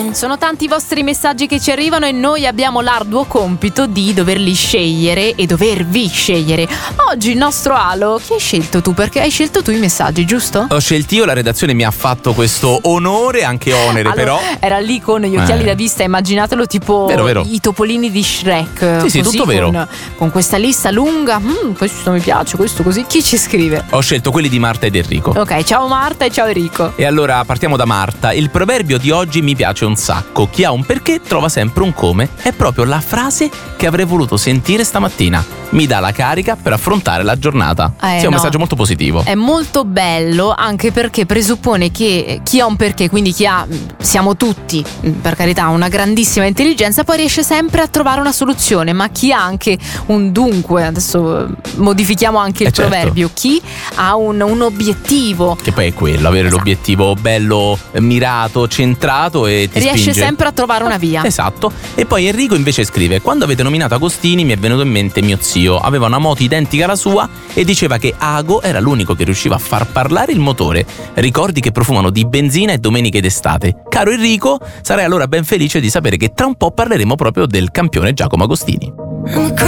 Sono tanti i vostri messaggi che ci arrivano e noi abbiamo l'arduo compito di doverli scegliere e dovervi scegliere. Oggi il nostro Alo, chi hai scelto tu? Perché hai scelto tu i messaggi, giusto? Ho scelto io, la redazione mi ha fatto questo onore, anche onere, allora, però. Era lì con gli occhiali da vista, immaginatelo tipo vero. i topolini di Shrek. Sì, così, tutto vero. Con questa lista lunga. Questo mi piace, questo così. Chi ci scrive? Ho scelto quelli di Marta ed Enrico. Ok, ciao Marta e ciao Enrico. E allora partiamo da Marta. Il proverbio di oggi mi piace un sacco. Chi ha un perché trova sempre un come. È proprio la frase che avrei voluto sentire stamattina. Mi dà la carica per affrontare la giornata. Sì, è un messaggio molto positivo. È molto bello, anche perché presuppone che chi ha un perché, quindi siamo tutti, per carità, una grandissima intelligenza, poi riesce sempre a trovare una soluzione. Ma chi ha anche un dunque, adesso modifichiamo anche il proverbio, chi ha un obiettivo, che poi è quello, avere l'obiettivo bello mirato, centrato, e ti riesce spinge sempre a trovare una via. Esatto. E poi Enrico invece scrive: quando avete nominato Agostini mi è venuto in mente mio zio. Aveva una moto identica alla sua e diceva che Ago era l'unico che riusciva a far parlare il motore. Ricordi che profumano di benzina e domeniche d'estate. Caro Enrico, sarei allora ben felice di sapere che tra un po' parleremo proprio del campione Giacomo Agostini.